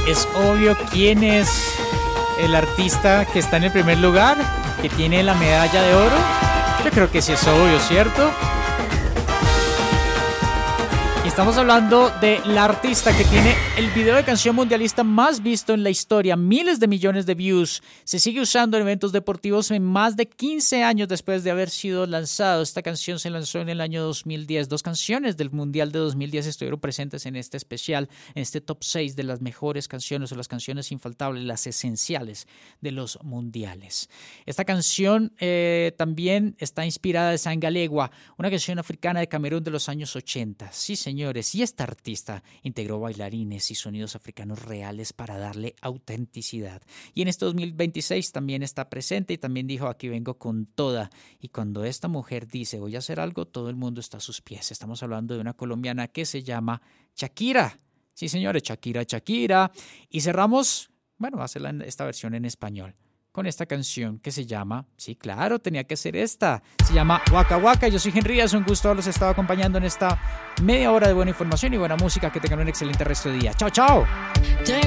Es obvio quién es el artista que está en el primer lugar, que tiene la medalla de oro. Yo creo que sí es obvio, ¿cierto? Y estamos hablando de la artista que tiene el video de canción mundialista más visto en la historia, miles de millones de views. Se sigue usando en eventos deportivos en más de 15 años después de haber sido lanzado. Esta canción se lanzó en el año 2010. 2 canciones del Mundial de 2010 estuvieron presentes en este especial, en este top 6 de las mejores canciones o las canciones infaltables, las esenciales de los mundiales. Esta canción también está inspirada de Sangalegua, una canción africana de Camerún de los años 80. Sí, señores, y esta artista integró bailarines y sonidos africanos reales para darle autenticidad. Y en este 2026 también está presente y también dijo: aquí vengo con toda. Y cuando esta mujer dice voy a hacer algo, todo el mundo está a sus pies. Estamos hablando de una colombiana que se llama Shakira. Sí, señores, Shakira. Y cerramos, bueno, va a ser esta versión en español, con esta canción que se llama, sí, claro, tenía que ser esta, se llama Waka Waka. Yo soy Henry, es un gusto haberlos estado acompañando en esta media hora de buena información y buena música. Que tengan un excelente resto de día. Chao, chao.